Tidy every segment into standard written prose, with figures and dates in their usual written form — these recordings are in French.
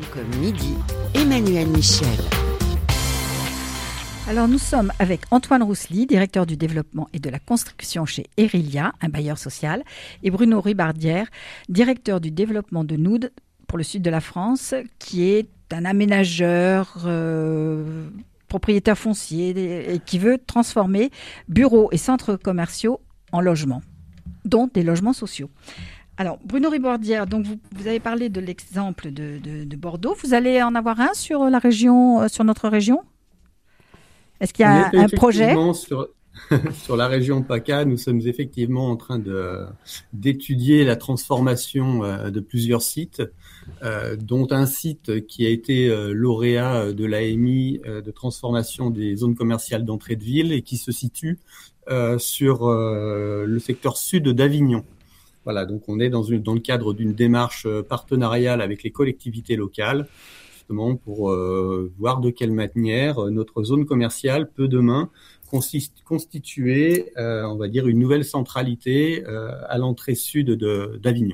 comme midi, Emmanuel Michel. Alors nous sommes avec Antoine Roussely, directeur du développement et de la construction chez Erilia, un bailleur social, et Bruno Ribardière, directeur du développement de Noud pour le sud de la France, qui est un aménageur, propriétaire foncier et qui veut transformer bureaux et centres commerciaux en logements, dont des logements sociaux. Alors, Bruno Ribardière, donc vous avez parlé de l'exemple de Bordeaux. Vous allez en avoir un sur la région, sur notre région ? Est-ce qu'il y a un projet ? Sur la région PACA, nous sommes effectivement en train d'étudier la transformation de plusieurs sites, dont un site qui a été lauréat de l'AMI de transformation des zones commerciales d'entrée de ville et qui se situe sur le secteur sud d'Avignon. Voilà, donc on est dans le cadre d'une démarche partenariale avec les collectivités locales, justement pour voir de quelle manière notre zone commerciale peut demain constituer, on va dire, une nouvelle centralité à l'entrée sud d'Avignon.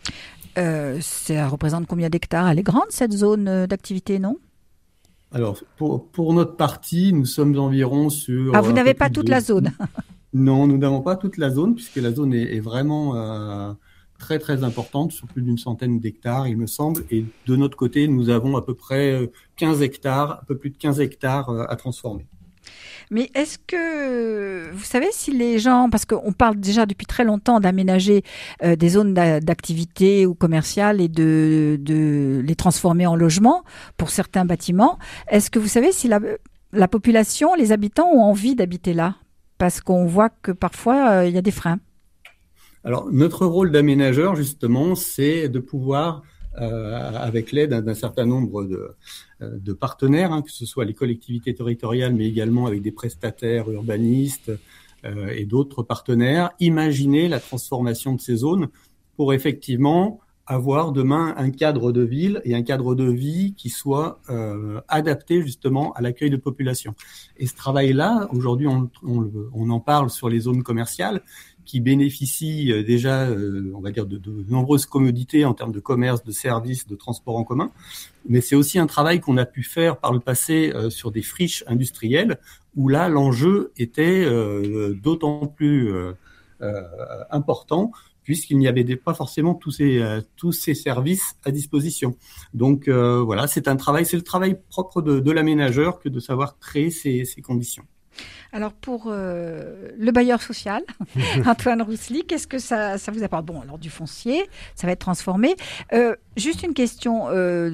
Ça représente combien d'hectares ? Elle est grande, cette zone d'activité, non ? Alors, pour notre partie, nous sommes environ sur... Ah, vous n'avez pas toute la zone ? Non, nous n'avons pas toute la zone, puisque la zone est vraiment très, très importante, sur plus d'une centaine d'hectares, il me semble. Et de notre côté, nous avons à peu près 15 hectares, un peu plus de 15 hectares à transformer. Mais est-ce que vous savez si les gens, parce qu'on parle déjà depuis très longtemps d'aménager des zones d'activité ou commerciales et de les transformer en logements pour certains bâtiments, est-ce que vous savez si la population, les habitants ont envie d'habiter là ? Parce qu'on voit que parfois, il y a des freins. Alors, notre rôle d'aménageur, justement, c'est de pouvoir, avec l'aide d'un certain nombre de partenaires, que ce soit les collectivités territoriales, mais également avec des prestataires urbanistes et d'autres partenaires, imaginer la transformation de ces zones pour effectivement avoir demain un cadre de ville et un cadre de vie qui soit adapté justement à l'accueil de population. Et ce travail-là, aujourd'hui, on en parle sur les zones commerciales qui bénéficient déjà, on va dire, de nombreuses commodités en termes de commerce, de services, de transport en commun. Mais c'est aussi un travail qu'on a pu faire par le passé sur des friches industrielles où là, l'enjeu était d'autant plus important puisqu'il n'y avait pas forcément tous ces services à disposition. Donc voilà, c'est le travail propre de l'aménageur que de savoir créer ces conditions. Alors pour le bailleur social, Antoine Roussely, qu'est-ce que ça vous apporte ? Bon, alors du foncier, ça va être transformé. Juste une question,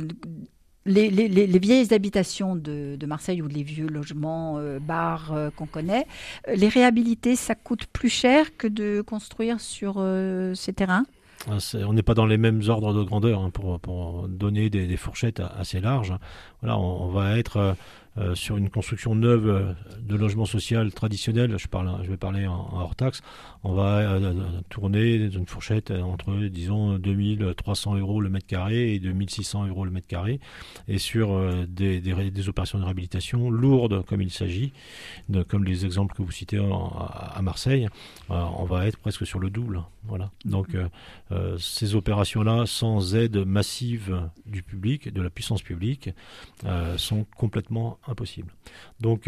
les vieilles habitations de Marseille ou les vieux logements, bars qu'on connaît, les réhabiliter, ça coûte plus cher que de construire sur ces terrains ? On n'est pas dans les mêmes ordres de grandeur pour donner des fourchettes assez larges. Voilà, on va être sur une construction neuve de logement social traditionnel. Je vais parler en hors taxe. On va tourner dans une fourchette entre, disons, 2300 € le mètre carré et 2600 € le mètre carré. Et sur des opérations de réhabilitation lourdes, comme il s'agit, comme les exemples que vous citez à Marseille, on va être presque sur le double. Voilà. Donc, ces opérations-là, sans aide massive du public, de la puissance publique, sont complètement impossibles. Donc,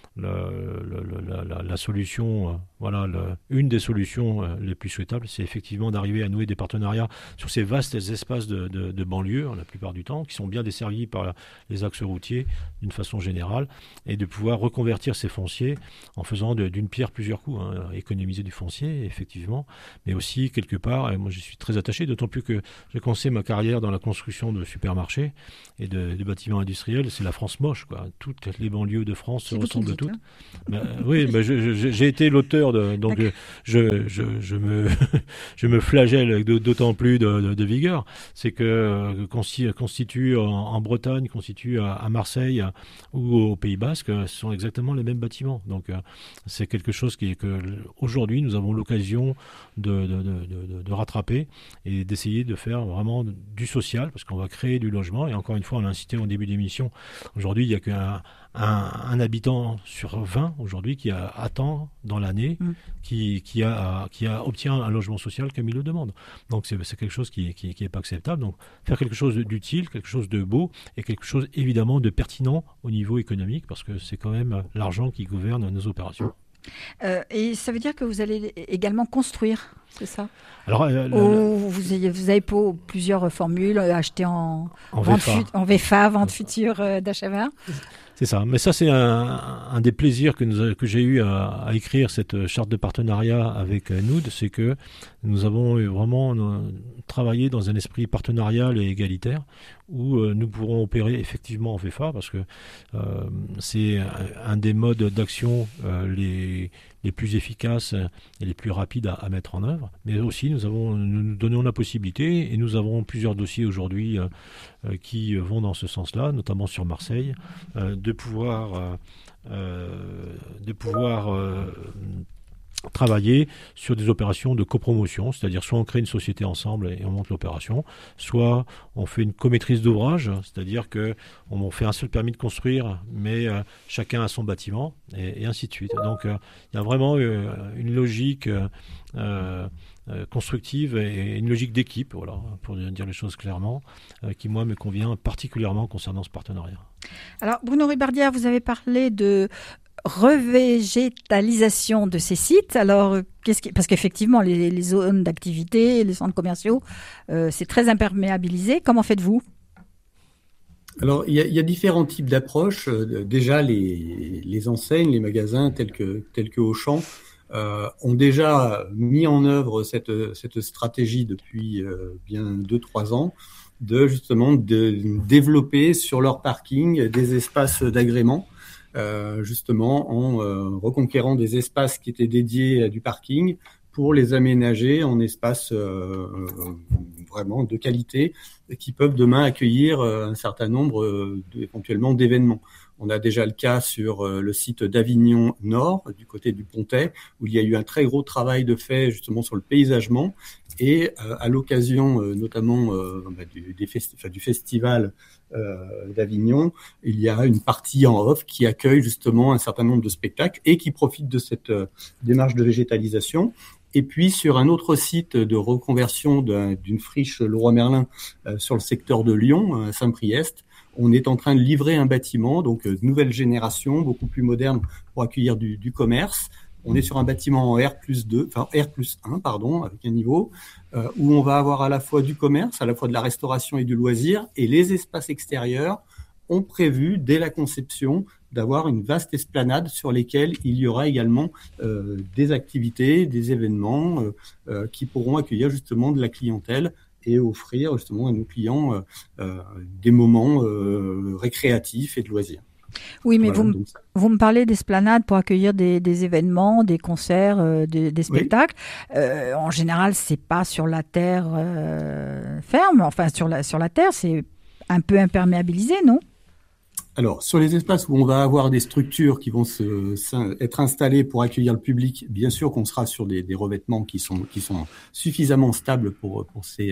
la solution, une des solutions les plus souhaitables, c'est effectivement d'arriver à nouer des partenariats sur ces vastes espaces de banlieue, la plupart du temps, qui sont bien desservis par les axes routiers d'une façon générale, et de pouvoir reconvertir ces fonciers en faisant d'une pierre plusieurs coups, économiser du foncier, effectivement, mais aussi, quelque part, et moi je suis très attaché, d'autant plus que j'ai commencé ma carrière dans la construction de supermarchés et de bâtiments industriels, c'est la France moche, quoi. Toutes les banlieues de France se ressemblent toutes. Oui, j'ai été l'auteur donc je me flagelle avec d'autant plus de vigueur. C'est que constitue en Bretagne, constitue à Marseille ou au Pays Basque, ce sont exactement les mêmes bâtiments. Donc c'est quelque chose que aujourd'hui nous avons l'occasion de rattraper et d'essayer de faire vraiment du social, parce qu'on va créer du logement. Et encore une fois, on l'a incité au début d'émission. Aujourd'hui, il n'y a qu'un un habitant sur 20 aujourd'hui qui attend dans l'année, qui obtient un logement social comme il le demande. Donc c'est quelque chose qui est pas acceptable. Donc faire quelque chose d'utile, quelque chose de beau et quelque chose évidemment de pertinent au niveau économique, parce que c'est quand même l'argent qui gouverne nos opérations. Et ça veut dire que vous allez également construire, c'est ça? Alors, vous avez plusieurs formules achetées en VFA, vente future d'HMR. C'est ça. Mais ça, c'est un des plaisirs que j'ai eu à écrire cette charte de partenariat avec Nood, c'est que nous avons vraiment travaillé dans un esprit partenarial et égalitaire, où nous pourrons opérer effectivement en VFA, parce que c'est un des modes d'action les plus efficaces et les plus rapides à mettre en œuvre. Mais aussi, nous donnons la possibilité, et nous avons plusieurs dossiers aujourd'hui qui vont dans ce sens-là, notamment sur Marseille, de pouvoir travailler sur des opérations de copromotion, c'est-à-dire soit on crée une société ensemble et on monte l'opération, soit on fait une comaîtrise d'ouvrage, c'est-à-dire qu'on fait un seul permis de construire, mais chacun a son bâtiment, et ainsi de suite. Donc il y a vraiment une logique constructive et une logique d'équipe, voilà, pour dire les choses clairement, qui moi me convient particulièrement concernant ce partenariat. Alors Bruno Ribardière, vous avez parlé de revégétalisation de ces sites. Alors, parce qu'effectivement, les zones d'activité, les centres commerciaux, c'est très imperméabilisé. Comment faites-vous? Alors, il y a différents types d'approches. Déjà, les enseignes, les magasins tels que Auchan ont déjà mis en œuvre cette stratégie depuis bien 2-3 ans, de développer sur leur parking des espaces d'agrément. Justement en reconquérant des espaces qui étaient dédiés à du parking pour les aménager en espaces vraiment de qualité qui peuvent demain accueillir un certain nombre éventuellement d'événements. On a déjà le cas sur le site d'Avignon Nord, du côté du Pontet, où il y a eu un très gros travail de fait justement sur le paysagement. Et à l'occasion notamment du festival d'Avignon, il y a une partie en off qui accueille justement un certain nombre de spectacles et qui profite de cette démarche de végétalisation. Et puis sur un autre site de reconversion d'une friche Leroy Merlin sur le secteur de Lyon, à Saint-Priest, on est en train de livrer un bâtiment, donc nouvelle génération, beaucoup plus moderne pour accueillir du commerce. On est sur un bâtiment en R+1, avec un niveau, où on va avoir à la fois du commerce, à la fois de la restauration et du loisir, et les espaces extérieurs ont prévu, dès la conception, d'avoir une vaste esplanade sur lesquelles il y aura également des activités, des événements qui pourront accueillir justement de la clientèle et offrir justement à nos clients des moments récréatifs et de loisirs. Oui, mais voilà, vous me parlez d'esplanade pour accueillir des événements, des concerts, des spectacles. Oui. En général, c'est pas sur la terre ferme, enfin sur la terre, c'est un peu imperméabilisé, non? Alors, sur les espaces où on va avoir des structures qui vont être installées pour accueillir le public, bien sûr qu'on sera sur des revêtements qui sont suffisamment stables pour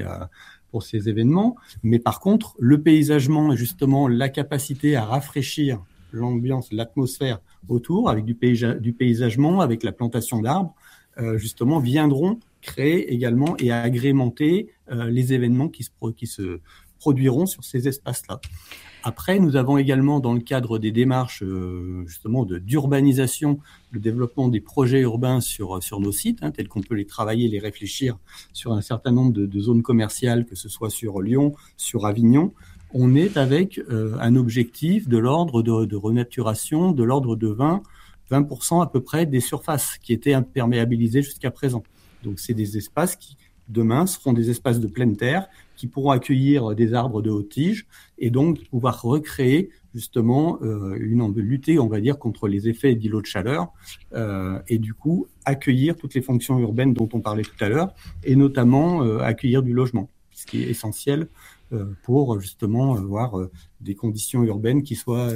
ces événements. Mais par contre, le paysagement et justement la capacité à rafraîchir l'ambiance, l'atmosphère autour, avec du paysagement, avec la plantation d'arbres, justement viendront créer également et agrémenter les événements qui se produiront sur ces espaces-là. Après, nous avons également, dans le cadre des démarches justement d'urbanisation, le développement des projets urbains sur nos sites, tels qu'on peut les travailler, les réfléchir sur un certain nombre de zones commerciales, que ce soit sur Lyon, sur Avignon. On est avec un objectif de l'ordre de renaturation, de l'ordre de 20% à peu près des surfaces qui étaient imperméabilisées jusqu'à présent. Donc, c'est des espaces qui, demain, seront des espaces de pleine terre qui pourront accueillir des arbres de haute tige et donc pouvoir recréer justement lutter, on va dire, contre les effets d'îlots de chaleur et du coup accueillir toutes les fonctions urbaines dont on parlait tout à l'heure et notamment accueillir du logement, ce qui est essentiel pour justement avoir des conditions urbaines qui soient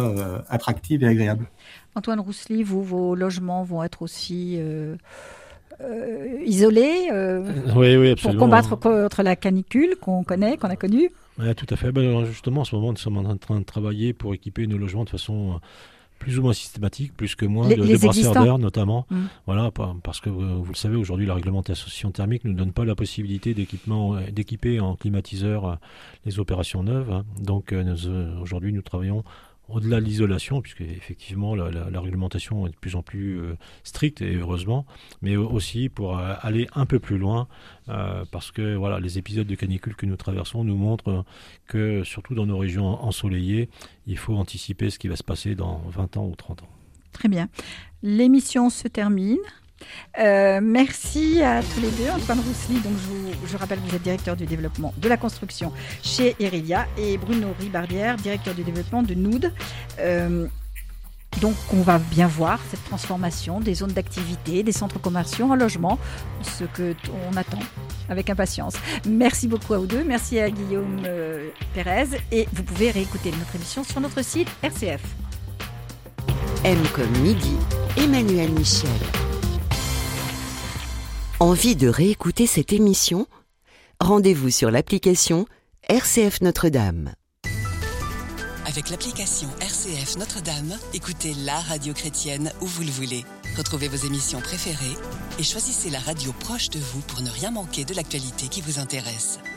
attractives et agréables. Antoine Roussely, vos logements vont être aussi isolés oui, pour combattre contre la canicule qu'on connaît, qu'on a connue. Oui, tout à fait. Justement, en ce moment, nous sommes en train de travailler pour équiper nos logements de façon plus ou moins systématique, plus que moins, de brasseurs d'air notamment. Voilà, parce que vous le savez, aujourd'hui, la réglementation thermique ne nous donne pas la possibilité d'équiper en climatiseur les opérations neuves. Hein. Donc aujourd'hui, nous travaillons au-delà de l'isolation, puisque effectivement la réglementation est de plus en plus stricte, et heureusement, mais aussi pour aller un peu plus loin, parce que voilà, les épisodes de canicule que nous traversons nous montrent que, surtout dans nos régions ensoleillées, il faut anticiper ce qui va se passer dans 20 ans ou 30 ans. Très bien. L'émission se termine. Merci à tous les deux. Antoine Roussely, donc je rappelle que vous êtes directeur du développement de la construction chez Erelia, et Bruno Ribardière, directeur du développement de Noud. Donc on va bien voir cette transformation des zones d'activité, des centres commerciaux en logement, ce qu'on attend avec impatience. Merci beaucoup à vous deux. Merci à Guillaume Pérez, et vous pouvez réécouter notre émission sur notre site RCF. M comme midi, Emmanuel Michel. Envie de réécouter cette émission ? Rendez-vous sur l'application RCF Notre-Dame. Avec l'application RCF Notre-Dame, écoutez la radio chrétienne où vous le voulez. Retrouvez vos émissions préférées et choisissez la radio proche de vous pour ne rien manquer de l'actualité qui vous intéresse.